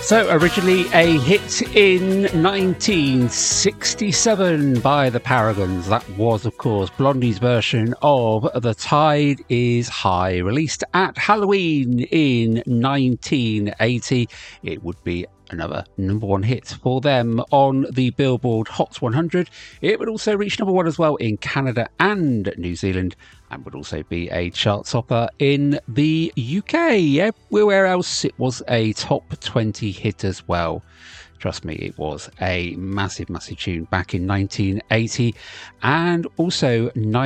So, originally a hit in 1967 by the Paragons. That was, of course, Blondie's version of The Tide is High. Released at Halloween in 1980. It would be another number one hit for them on the Billboard Hot 100. It would also reach number one as well in Canada and New Zealand, and would also be a chart topper in the UK. Everywhere else, it was a top 20 hit as well. Trust me, it was a massive, massive tune back in 1980 and also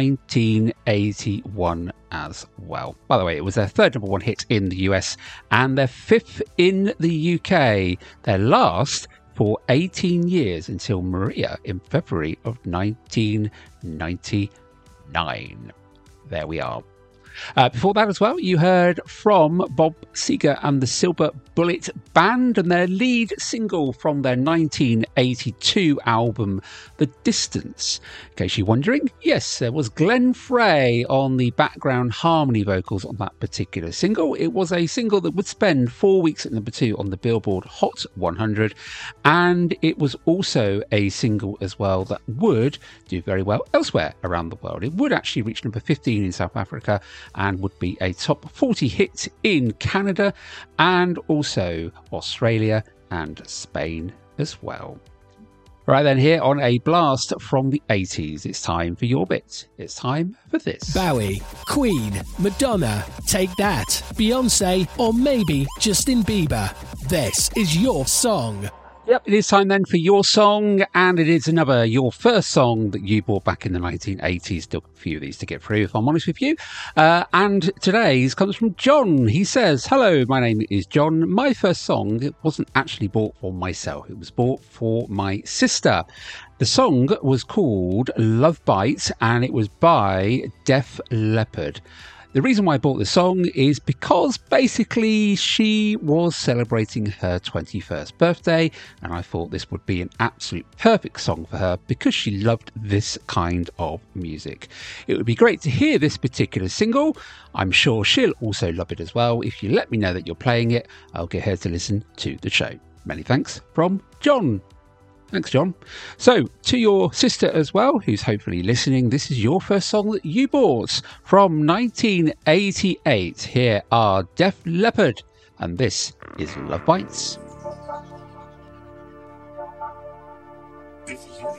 1981 as well. By the way, it was their third number one hit in the US and their fifth in the UK. Their last for 18 years until Maria in February of 1999. There we are. Before that as well, you heard from Bob Seger and the Silver Bullet Band and their lead single from their 1982 album, The Distance. In case you're wondering, yes, there was Glenn Frey on the background harmony vocals on that particular single. It was a single that would spend 4 weeks at number 2 on the Billboard Hot 100, and it was also a single as well that would do very well elsewhere around the world. It would actually reach number 15 in South Africa and would be a top 40 hit in Canada and also Australia and Spain as well. Right then, here on a blast from the 80s, it's time for your bit. It's time for this. Bowie, Queen, Madonna, Take That, Beyonce, or maybe Justin Bieber. This is your song. Yep, it is time then for your song, and it is another your first song that you bought back in the 1980s. Still a few of these to get through, if I'm honest with you. And today's comes from John. He says, "Hello, my name is John. My first song, it wasn't actually bought for myself. It was bought for my sister. The song was called Love Bites, and it was by Def Leppard. The reason why I bought the song is because basically she was celebrating her 21st birthday, and I thought this would be an absolute perfect song for her because she loved this kind of music. It would be great to hear this particular single. I'm sure she'll also love it as well. If you let me know that you're playing it, I'll get her to listen to the show. Many thanks from John." Thanks, John. So, to your sister as well, who's hopefully listening, this is your first song that you bought from 1988. Here are Def Leppard, and this is Love Bites. If you